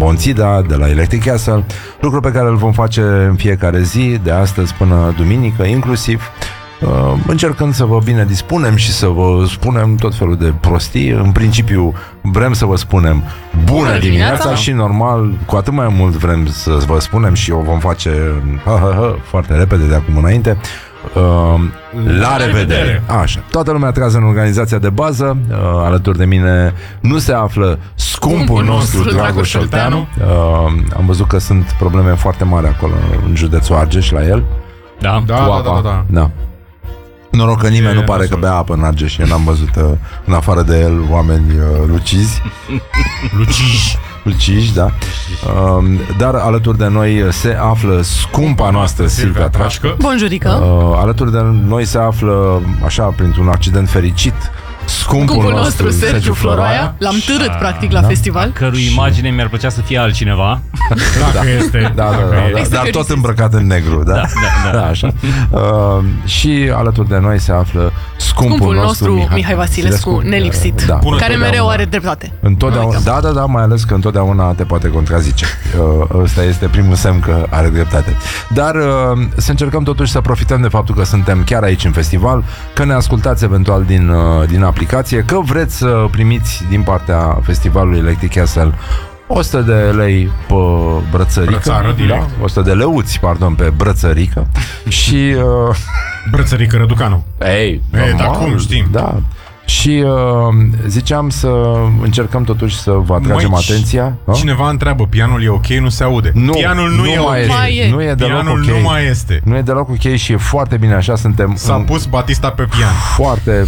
Bonțida, de la Electric Castle, lucru pe care îl vom face în fiecare zi, de astăzi până duminică, inclusiv încercând să vă bine dispunem și să vă spunem tot felul de prostii. În principiu vrem să vă spunem bună dimineața și normal, cu atât mai mult vrem să vă spunem și o vom face foarte repede de acum înainte. La revedere! Așa. Toată lumea trează în organizația de bază. Alături de mine nu se află scumpul nostru Dragoș Olteanu. Am văzut că sunt probleme foarte mari acolo în județul Argeș la el. Da. Noroc că nimeni nu pare că bea apă în Argeș. Eu n-am văzut în afară de el oameni lucizi. Lucizi, da. Dar alături de noi se află scumpa noastră Silvia Trașcă. Bunjurică. Alături de noi se află, așa, printr-un accident fericit, scumpul nostru Sergiu Floroaia. L-am târât practic la festival. Cărui imagine mi-ar plăcea să fie altcineva. Dacă este. Dar tot îmbrăcat în negru. Da, așa. Și alături de noi se află scumpul nostru Mihai Vasilescu, nelipsit, care mereu are dreptate. Da, mai ales că întotdeauna te poate contrazice. Ăsta este primul semn că are dreptate. Dar să încercăm totuși să profităm de faptul că suntem chiar aici în festival, că ne ascultați eventual din aplicație, că vreți să primiți din partea festivalului Electric Castle 100 de lei pe brățărică, 100 de leuți, pe brățărică. Și brățărică Răducanu. Dar cum știm? Da. Și ziceam să încercăm totuși să vă atragem atenția. Cineva întreabă, pianul e ok? Nu se aude. Pianul nu e ok. Nu e deloc ok. Nu mai este. Nu e deloc ok și e foarte bine așa. S-a pus Batista pe pian. Foarte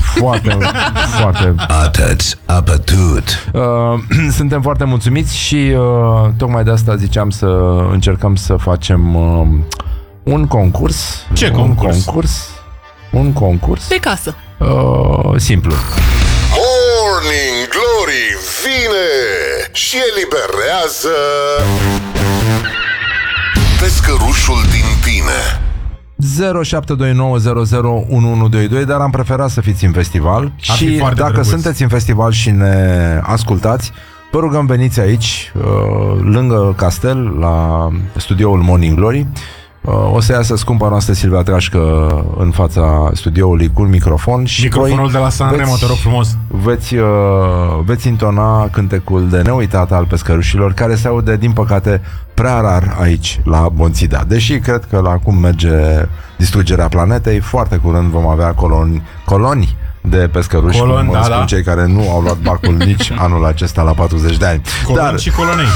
Atât apătut. Suntem foarte mulțumiți și tocmai de asta ziceam să încercăm să facem un concurs. Ce concurs? Un concurs de casă. Simplu. Morning Glory vine și eliberează pescărușul din tine. 0729001122, dar am preferat să fiți în festival. Și dacă sunteți în festival și ne ascultați, vă rugăm, veniți aici, lângă castel, la studioul Morning Glory. O să iasă scumpa noastră Silvia Trașcă în fața studioului cu un microfon și microfonul de la Sanremo, te rog frumos. Veți intona cântecul de neuitat al pescărușilor, care se aude, din păcate, prea rar aici, la Bonțida. Deși cred că la cum merge distrugerea planetei, foarte curând vom avea coloni de pescăruși, spun cei care nu au luat bacul nici anul acesta la 40 de ani. Și colonei.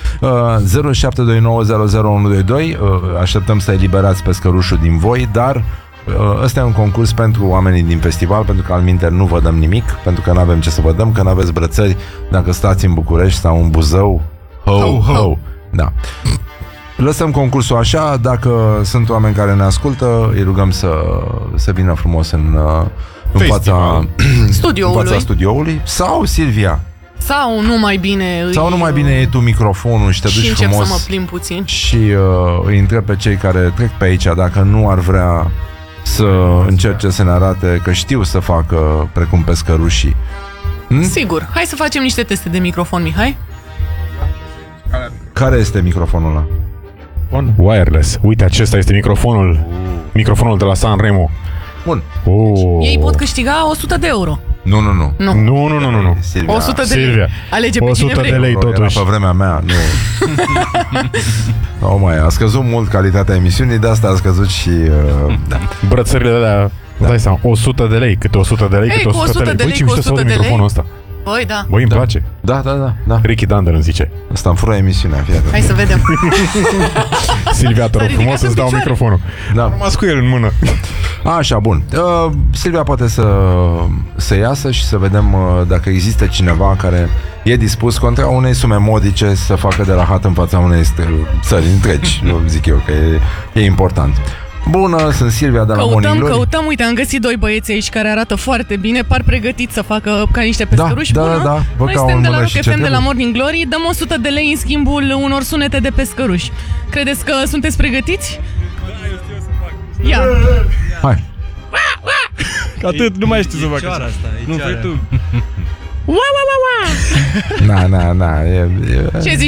0729001122. Așteptăm să eliberați pescărușul din voi, dar ăsta e un concurs pentru oamenii din festival, pentru că alminteri nu vă dăm nimic, pentru că nu avem ce să vă dăm, că nu aveți brățări dacă stați în București sau în Buzău. Ho. Da. Lăsăm concursul așa. Dacă sunt oameni care ne ascultă, îi rugăm să vină frumos în fața studioului. Sau Silvia. Sau nu mai bine iei tu microfonul și te duci încep frumos să mă plimb puțin și îi întreb pe cei care trec pe aici dacă nu ar vrea să încerce să ne arate că știu să facă precum pescărușii. Sigur, hai să facem niște teste de microfon, Mihai. Care este microfonul ăla? Wireless. Uite, acesta este microfonul de la Sanremo. Bun. Ei pot câștiga 100 de euro. Nu. Silvia. 100 de lei. Alege pe 100 de lei totuși. Era pe vremea mea, nu. A scăzut mult calitatea emisiunii, de asta a scăzut și brățările alea. Dai seama, 100 de lei, câte 100 de lei, câte 100 de lei. Băi, ce mișto să aud microfonul ăsta. Băi, îmi place. Da. Ricky Dander îmi zice. Asta îmi fură emisiunea, fie. Hai să vedem. Silvia, te rog frumos să-ți dau microfonul. Rămas cu el în mână. Așa, bun. Silvia poate să iasă și să vedem dacă există cineva care e dispus contra unei sume modice să facă de rahat în fața unei țări întregi. Nu zic eu că e important. Bună, sunt Silvia de la Morning Glory. Căutăm, uite, am găsit doi băieți aici care arată foarte bine, par pregătiți să facă ca niște pescăruși. Da. Noi suntem de la Rock FM, de la Morning Glory, dăm 100 de lei în schimbul unor sunete de pescăruși. Credeți că sunteți pregătiți? Ia! Hai! Atât, nu mai știu să fac așa. Nu vrei tu? Ua! Na. Ce zici?